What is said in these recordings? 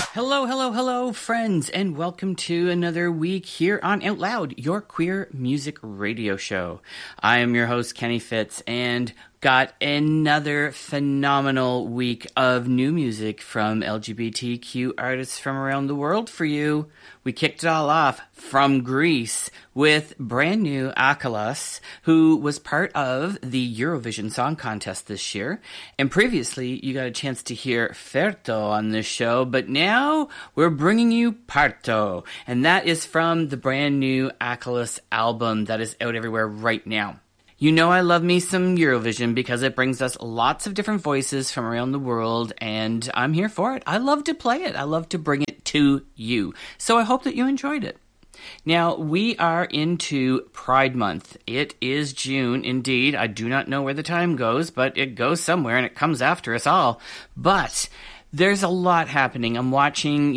Hello, hello, hello, friends, and welcome to another week here on Out Loud, your queer music radio show. I am your host, Kenny Fitz, and got another phenomenal week of new music from LGBTQ artists from around the world for you. We kicked it all off from Greece with brand new Akalos, who was part of the Eurovision Song Contest this year. And previously, you got a chance to hear Ferto on this show, but now we're bringing you Parto. And that is from the brand new Akalos album that is out everywhere right now. You know I love me some Eurovision because it brings us lots of different voices from around the world, and I'm here for it. I love to play it. I love to bring it to you. So I hope that you enjoyed it. Now, we are into Pride Month. It is June, indeed. I do not know where the time goes, but it goes somewhere and it comes after us all. But there's a lot happening. I'm watching,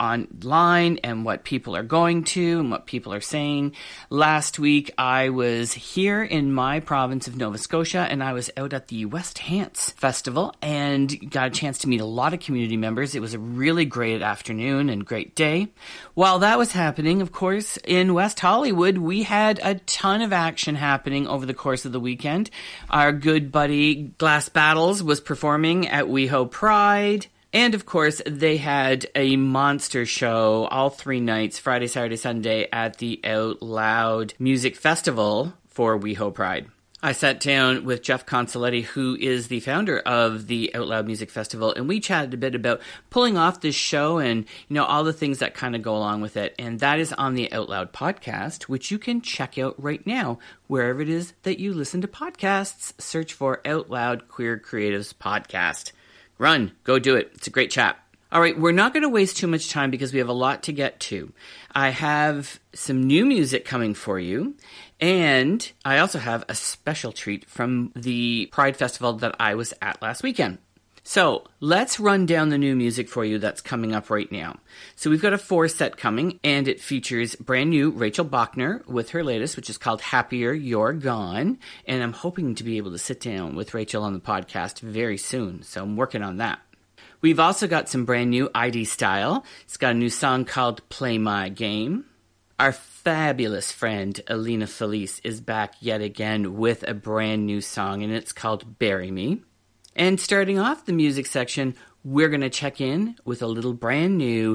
online and what people are going to and what people are saying. Last week, I was here in my province of Nova Scotia, and I was out at the West Hants Festival and got a chance to meet a lot of community members. It was a really great afternoon and great day. While that was happening, of course, in West Hollywood, we had a ton of action happening over the course of the weekend. Our good buddy Glass Battles was performing at WeHo Pride. And, of course, they had a monster show all 3 nights, Friday, Saturday, Sunday, at the Out Loud Music Festival for WeHo Pride. I sat down with Jeff Consoletti, who is the founder of the Out Loud Music Festival, and we chatted a bit about pulling off this show and, all the things that kind of go along with it. And that is on the Out Loud podcast, which you can check out right now, wherever it is that you listen to podcasts. Search for Out Loud Queer Creatives Podcast. Run, go do it. It's a great chat. All right, we're not going to waste too much time because we have a lot to get to. I have some new music coming for you, and I also have a special treat from the Pride Festival that I was at last weekend. So let's run down the new music for you that's coming up right now. So we've got a 4 set coming, and it features brand new Rachel Bachner with her latest, which is called Happier You're Gone. And I'm hoping to be able to sit down with Rachel on the podcast very soon. So I'm working on that. We've also got some brand new ID Style. It's got a new song called Play My Game. Our fabulous friend Alina Felice is back yet again with a brand new song, and it's called Bury Me. And starting off the music section, we're going to check in with a little brand new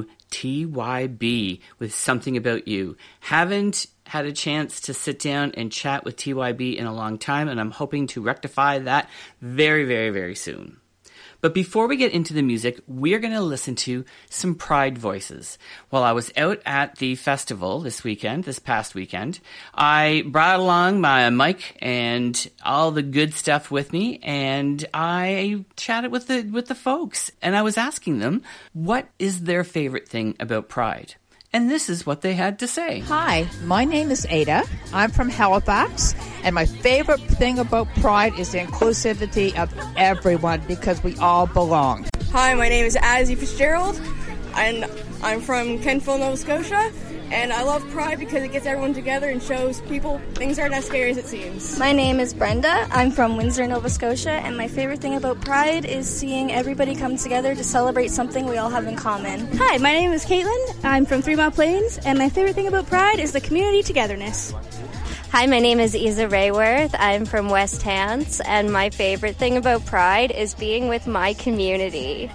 TYB with Something About You. Haven't had a chance to sit down and chat with TYB in a long time, and I'm hoping to rectify that very, very, very soon. But before we get into the music, we're going to listen to some Pride voices. While I was out at the festival this past weekend, I brought along my mic and all the good stuff with me, and I chatted with the folks, and I was asking them, what is their favorite thing about Pride? And this is what they had to say. Hi, my name is Ada. I'm from Halifax, and my favorite thing about Pride is the inclusivity of everyone because we all belong. Hi, my name is Azzy Fitzgerald, and I'm from Kentville, Nova Scotia, and I love Pride because it gets everyone together and shows people things aren't as scary as it seems. My name is Brenda. I'm from Windsor, Nova Scotia, and my favorite thing about Pride is seeing everybody come together to celebrate something we all have in common. Hi, my name is Caitlin. I'm from 3 Mile Plains, and my favorite thing about Pride is the community togetherness. Hi, my name is Isa Rayworth. I'm from West Hants, and my favorite thing about Pride is being with my community.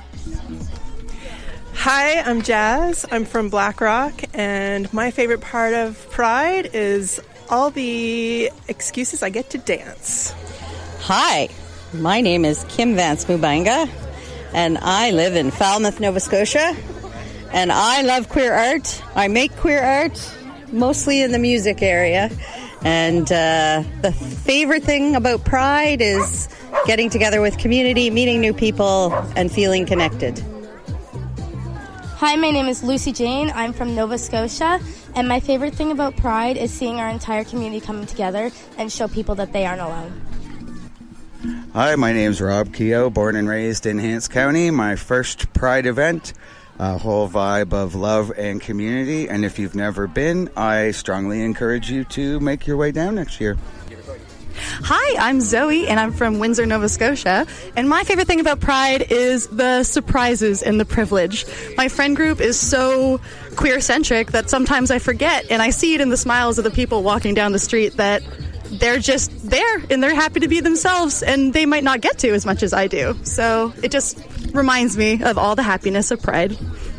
Hi, I'm Jazz. I'm from Black Rock, and my favorite part of Pride is all the excuses I get to dance. Hi, my name is Kim Vance Mubanga, and I live in Falmouth, Nova Scotia, and I love queer art. I make queer art, mostly in the music area, and the favorite thing about Pride is getting together with community, meeting new people, and feeling connected. Hi, my name is Lucy Jane. I'm from Nova Scotia, and my favorite thing about Pride is seeing our entire community coming together and show people that they aren't alone. Hi, my name's Rob Keogh, born and raised in Hants County. My first Pride event, a whole vibe of love and community, and if you've never been, I strongly encourage you to make your way down next year. Hi, I'm Zoe, and I'm from Windsor, Nova Scotia. And my favorite thing about Pride is the surprises and the privilege. My friend group is so queer-centric that sometimes I forget, and I see it in the smiles of the people walking down the street, that they're just there, and they're happy to be themselves, and they might not get to as much as I do. So it just reminds me of all the happiness of Pride.